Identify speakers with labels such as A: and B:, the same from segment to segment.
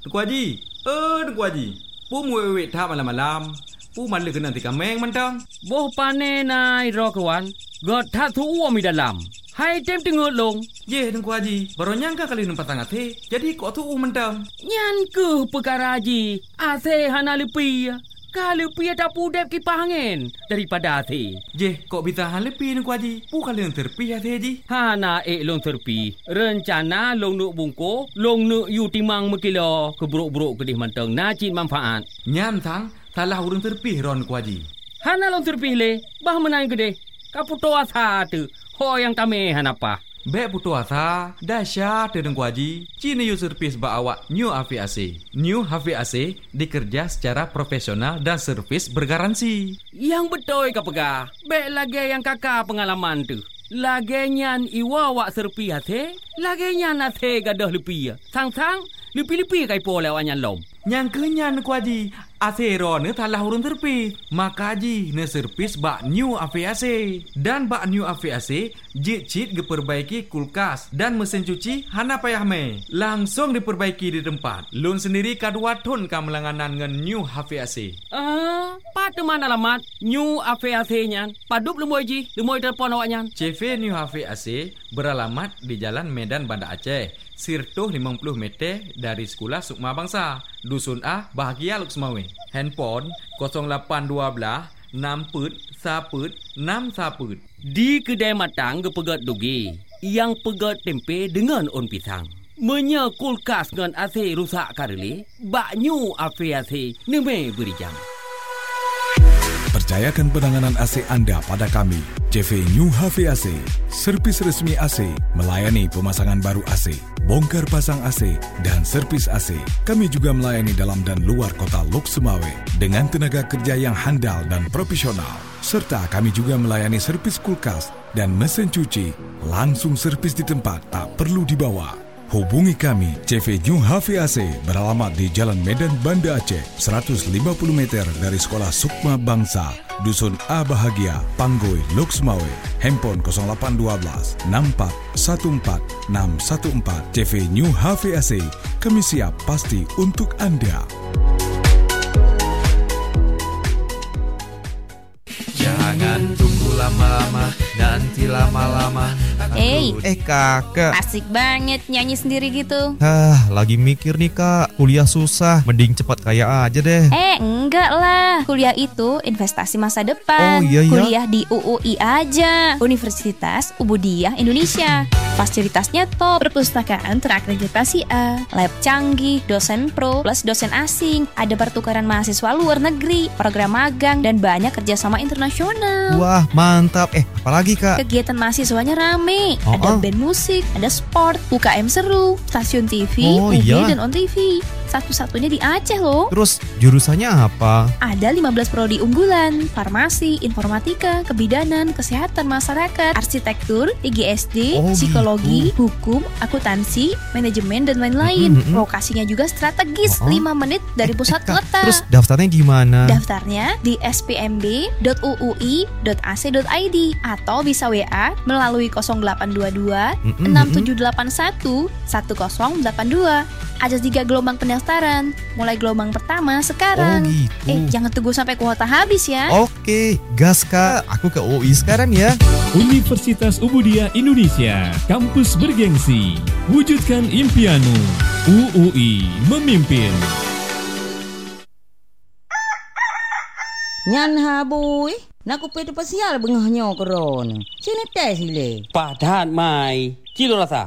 A: Tengku Haji. Tengku Haji. Pu muwe tha malam-malam. Pu malu kena tika meng mentang.
B: Boh pane nai ro kawan. God tha thu mi dalam. Hai tem tengok long.
A: Ye Tengku Haji. Baru nyangka kali numpat tangat he. Jadi kok thu mentang.
B: Nyan ke perkara Haji. Ase hana lepi. Kalau pi ada pudep kipas angin daripada ase.
A: Je, kok bitahan lepi Tengku Haji. Pu kali yang terpi ase ji.
B: Hana long terpi. Rencana long nuk bungko, long nuk yu timang mekilo keburuk-buruk kedih mentang najib manfaat.
A: Nyan sang salah urang terpi ron Tengku Haji.
B: Hana long terpi le, bah menang kedih. Kaputo asa tu. Ho yang kami hanapa.
A: Bek putu asa, dahsyat Tengku Haji. Cini yu servis ba awak New HVAC. New HVAC dikerja secara profesional dan servis bergaransi.
B: Yang betul ka pegah. Bek lagi yang kakak pengalaman tu. Lagi nyan iwa wak serpi hati. Lagi nyan hati gadah lepi. Sang-sang, lepi-lepi kai po lewat nyan lom.
A: Yang kenyan Tengku Haji. Asero ne talah urun terpi. Maka Haji ne servis bak New HVAC. Dan bak New HVAC jit-jit diperbaiki kulkas dan mesin cuci hana payah me. Langsung diperbaiki di tempat. Lun sendiri kadua ton kamelanganan ngan New HVAC.
B: Pada mana alamat New HVAC nyan? Padup lemoy ji, lemoy telefon awak nyan.
A: CV New HVAC beralamat di Jalan Medan Banda Aceh. Sirtuh 50 meter dari Sekolah Sukma Bangsa. Dusun A, Bahagia Luk Semawe. Handphone 0812 6 saput 6 saput.
B: Di kedai matang ke pegat dugi. Yang pegat tempe dengan on pisang. Menya kulkas dengan AC rusak kareli. Bak New HVAC neme beri jam.
C: Percayakan penanganan AC anda pada kami, CV New HVAC, servis resmi AC, melayani pemasangan baru AC, bongkar pasang AC, dan servis AC. Kami juga melayani dalam dan luar kota Lok Semawe dengan tenaga kerja yang handal dan profesional. Serta kami juga melayani servis kulkas dan mesin cuci, langsung servis di tempat, tak perlu dibawa. Hubungi kami, CV New HVAC beralamat di Jalan Medan Banda Aceh, 150 meter dari Sekolah Sukma Bangsa, Dusun A Bahagia, Panggoi, Lok Semawe. Handphone 0812 64 14 614. CV New HVAC, kami siap pasti untuk anda.
D: Jangan tunggu lama-lama, nanti lama-lama.
E: Kakak,
F: asik banget nyanyi sendiri gitu.
E: Lagi mikir nih kak, kuliah susah, mending cepat kaya aja deh.
F: Enggak lah, kuliah itu investasi masa depan.
E: Oh iya.
F: Kuliah di UUI aja, Universitas Ubudiyah Indonesia. Fasilitasnya top, perpustakaan terakreditasi A, lab canggih, dosen pro plus dosen asing, ada pertukaran mahasiswa luar negeri, program magang, dan banyak kerjasama internasional.
E: Wah, mantap. Apalagi kak?
F: Kegiatan mahasiswanya rame. Ada band musik, ada sport, UKM seru, stasiun TV, dan on TV. Satu-satunya di Aceh loh.
E: Terus jurusannya apa?
F: Ada 15 prodi unggulan, farmasi, informatika, kebidanan, kesehatan masyarakat, arsitektur, IGSD, psikologi, hukum, akuntansi, manajemen, dan lain-lain. Lokasinya juga strategis, 5 menit dari pusat kota.
E: Terus daftarnya gimana?
F: Daftarnya di spmb.uui.ac.id atau bisa WA melalui 0822 6781 1082. Ada 3 gelombang pendaftaran. Mulai gelombang pertama sekarang.
E: Gitu.
F: Jangan tunggu sampai kuota habis ya.
E: Oke, gas kak. Aku ke UI sekarang ya.
G: Universitas Ubudiyah Indonesia, kampus bergengsi. Wujudkan impianmu. UUI memimpin.
H: Nyan habui, nak kupet pasial bengahnya koron. Sini tes sile.
B: Padat mai. Kilo rasa.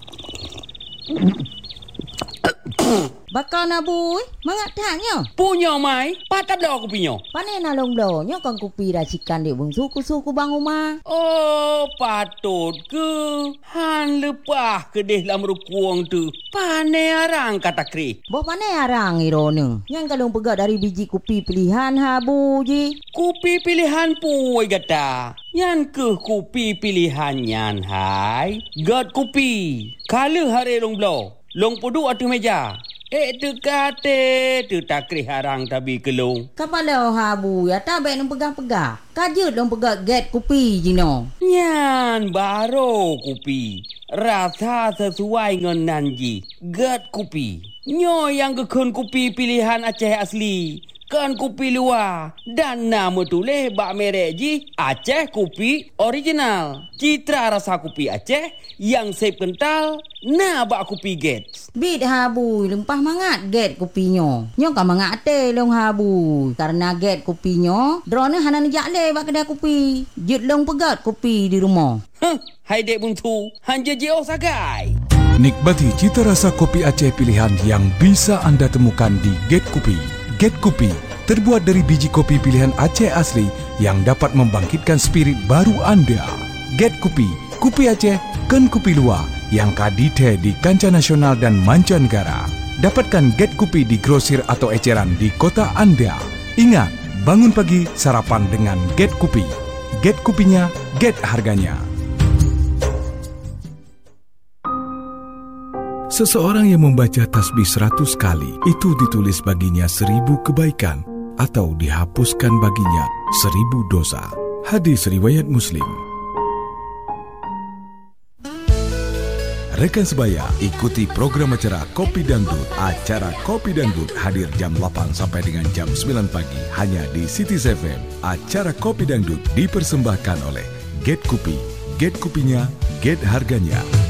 H: Bakal na bui, mangat tanya.
B: Punya mai, patat dah aku punya.
H: Pane na long-longnya kang kupi racikan di bung suku-suku bang rumah.
B: Oh, patut ke? Han lepah kedih lam rukuang tu. Pane arang kata kri.
H: Boh pane arang irone. Yang kalong pegat dari biji kupi pilihan habu ji.
B: Kupi pilihan puai gata. Yan ke kupi pilihan yan hai. Gat kupi. Kala hari long blow. Long pudu atu meja. Tu kate, tu takri harang tabi kelong.
H: Kapala habu ya tabe nang pegang-pegang. Kajut dong pegang get kupi jino.
B: Nyan baro kupi. Rasa sesuai dengan nanji. Get kupi. Nyo yang gekun kopi pilihan Aceh asli. Kan kopi luar. Dan nama tulis bak merek ji Aceh Kopi Original. Citra rasa kopi Aceh yang sep kental. Nah bak kopi Gates.
H: Bit habu lempah mangat get kopinyo. Nyo kan mangat te long habu. Karena get kopinyo, drone hanan jakle bak kedai kopi. Jut long pegat kopi di rumah.
B: Hai dek buntu, hanja jauh sagai.
C: Nikmati cita rasa kopi Aceh pilihan yang bisa anda temukan di Get Kopi. Get Kopi terbuat dari biji kopi pilihan Aceh asli yang dapat membangkitkan spirit baru anda. Get Kopi, kopi Aceh, kan kopi luar yang kadite di kancah nasional dan mancanegara. Dapatkan Get Kopi di grosir atau eceran di kota anda. Ingat, bangun pagi sarapan dengan Get Kopi. Get Kopinya, get harganya. Seseorang yang membaca tasbih 100 kali, itu ditulis baginya 1000 kebaikan atau dihapuskan baginya 1000 dosa. Hadis riwayat Muslim. Rekan sebaya, ikuti program acara Kopi Dangdut. Acara Kopi Dangdut hadir jam 8 sampai dengan jam 9 pagi hanya di Cities FM. Acara Kopi Dangdut dipersembahkan oleh Get Kopi. Get Kopinya, get harganya.